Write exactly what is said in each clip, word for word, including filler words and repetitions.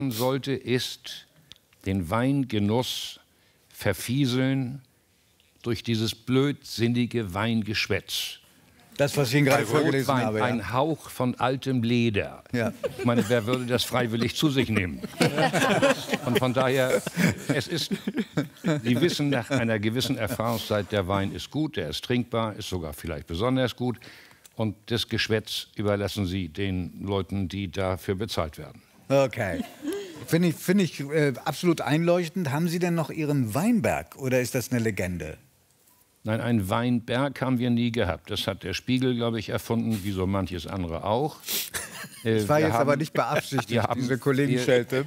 sollte, ist den Weingenuss verfieseln durch dieses blödsinnige Weingeschwätz. Das, was ich Ihnen gerade vorgelesen Rotwein, habe. Ja. Ein Hauch von altem Leder. Ja. Ich meine, wer würde das freiwillig zu sich nehmen? Und von daher, es ist, Sie wissen nach einer gewissen Erfahrungszeit, der Wein ist gut, der ist trinkbar, ist sogar vielleicht besonders gut. Und das Geschwätz überlassen Sie den Leuten, die dafür bezahlt werden. Okay. Finde ich, find ich äh, absolut einleuchtend. Haben Sie denn noch Ihren Weinberg oder ist das eine Legende? Nein, einen Weinberg haben wir nie gehabt. Das hat der Spiegel, glaube ich, erfunden, wie so manches andere auch. Äh, das war jetzt haben, aber nicht beabsichtigt, haben, diese Kollegenschelte.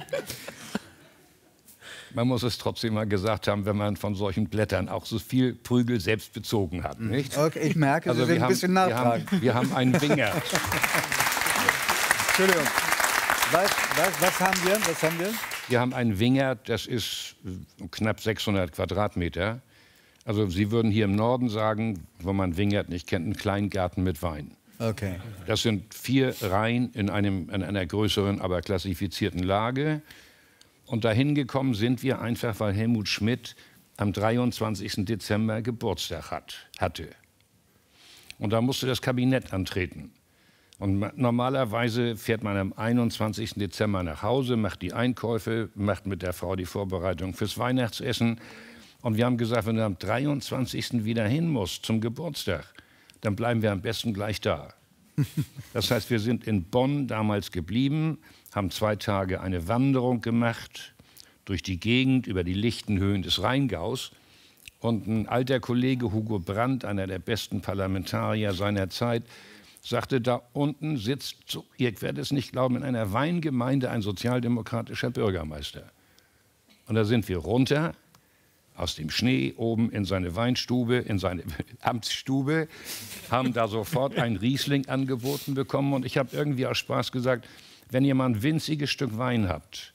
Man muss es trotzdem mal gesagt haben, wenn man von solchen Blättern auch so viel Prügel selbst bezogen hat. Nicht? Okay, ich merke, also Sie sind ein haben, bisschen nachtragend. Wir, wir haben einen Winger. Entschuldigung. Was, was, was haben wir? Was haben wir? Wir haben einen Winger, das ist knapp sechshundert Quadratmeter. Also Sie würden hier im Norden sagen, wo man Wingert nicht kennt, einen Kleingarten mit Wein. Okay. Das sind vier Reihen in, einem, in einer größeren, aber klassifizierten Lage. Und dahin gekommen sind wir einfach, weil Helmut Schmidt am dreiundzwanzigsten Dezember Geburtstag hat, hatte. Und da musste das Kabinett antreten. Und normalerweise fährt man am einundzwanzigsten Dezember nach Hause, macht die Einkäufe, macht mit der Frau die Vorbereitung fürs Weihnachtsessen. Und wir haben gesagt, wenn du am dreiundzwanzigsten wieder hin musst zum Geburtstag, dann bleiben wir am besten gleich da. Das heißt, wir sind in Bonn damals geblieben, haben zwei Tage eine Wanderung gemacht durch die Gegend über die lichten Höhen des Rheingaus. Und ein alter Kollege, Hugo Brandt, einer der besten Parlamentarier seiner Zeit, sagte, da unten sitzt, so, ihr werdet es nicht glauben, in einer Weingemeinde ein sozialdemokratischer Bürgermeister. Und da sind wir runter aus dem Schnee oben in seine Weinstube, in seine Amtsstube, haben da sofort ein Riesling angeboten bekommen. Und ich habe irgendwie aus Spaß gesagt, wenn ihr mal ein winziges Stück Wein habt,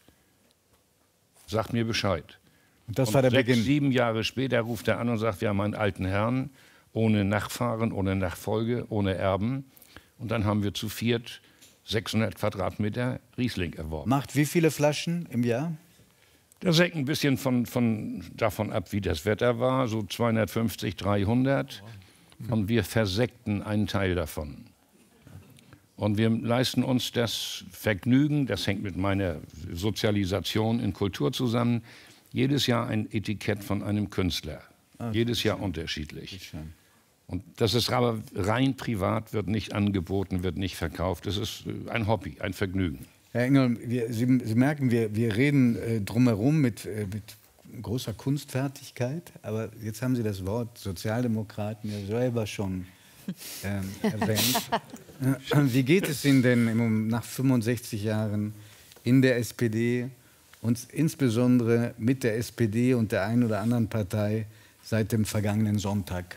sagt mir Bescheid. Und das und war der sechs, Beginn. Sieben Jahre später ruft er an und sagt, wir haben einen alten Herrn, ohne Nachfahren, ohne Nachfolge, ohne Erben. Und dann haben wir zu viert sechshundert Quadratmeter Riesling erworben. Macht wie viele Flaschen im Jahr? Das hängt ein bisschen von, von, davon ab, wie das Wetter war, so zweihundertfünfzig, dreihundert. Und wir versekten einen Teil davon. Und wir leisten uns das Vergnügen, das hängt mit meiner Sozialisation in Kultur zusammen, jedes Jahr ein Etikett von einem Künstler. Ah, jedes Jahr schön. Unterschiedlich. Und das ist aber rein privat, wird nicht angeboten, wird nicht verkauft. Das ist ein Hobby, ein Vergnügen. Herr Engel, wir, Sie, Sie merken, wir, wir reden äh, drumherum mit, äh, mit großer Kunstfertigkeit. Aber jetzt haben Sie das Wort Sozialdemokraten ja selber schon ähm, erwähnt. Wie geht es Ihnen denn im, nach fünfundsechzig Jahren in der S P D und insbesondere mit der S P D und der einen oder anderen Partei seit dem vergangenen Sonntag?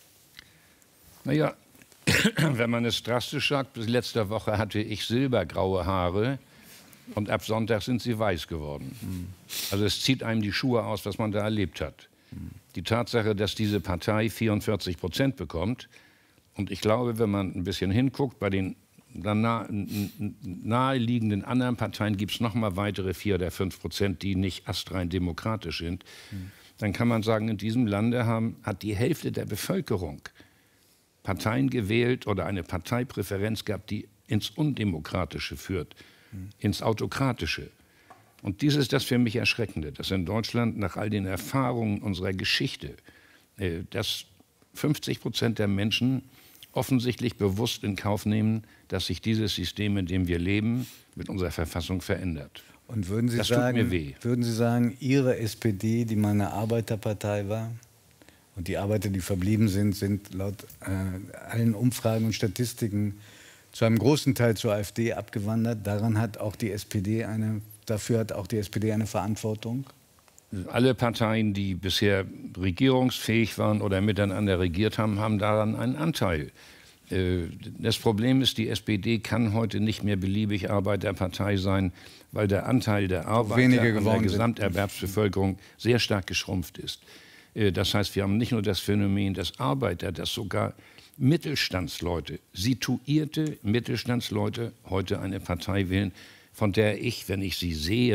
Naja, wenn man es drastisch sagt, bis letzte Woche hatte ich silbergraue Haare und ab Sonntag sind sie weiß geworden. Mhm. Also es zieht einem die Schuhe aus, was man da erlebt hat. Mhm. Die Tatsache, dass diese Partei vierundvierzig Prozent bekommt, und ich glaube, wenn man ein bisschen hinguckt, bei den nah, naheliegenden anderen Parteien gibt es noch mal weitere vier oder fünf Prozent, die nicht astrein demokratisch sind, mhm. dann kann man sagen, in diesem Lande haben, hat die Hälfte der Bevölkerung Parteien gewählt oder eine Parteipräferenz gehabt, die ins Undemokratische führt, mhm. ins Autokratische. Und dies ist das für mich Erschreckende, dass in Deutschland nach all den Erfahrungen unserer Geschichte, äh, dass fünfzig Prozent der Menschen offensichtlich bewusst in Kauf nehmen, dass sich dieses System, in dem wir leben, mit unserer Verfassung verändert. Und würden Sie das sagen, tut mir weh. Würden Sie sagen, Ihre S P D, die mal eine Arbeiterpartei war, und die Arbeiter, die verblieben sind, sind laut äh, allen Umfragen und Statistiken zu einem großen Teil zur AfD abgewandert. Daran hat auch die S P D eine, dafür hat auch die S P D eine Verantwortung. Alle Parteien, die bisher regierungsfähig waren oder miteinander regiert haben, haben daran einen Anteil. Das Problem ist, die S P D kann heute nicht mehr beliebig Arbeiterpartei sein, weil der Anteil der Arbeiter an der Gesamterwerbsbevölkerung sehr stark geschrumpft ist. Das heißt, wir haben nicht nur das Phänomen, dass Arbeiter, dass sogar Mittelstandsleute, situierte Mittelstandsleute heute eine Partei wählen, von der ich, wenn ich sie sehe,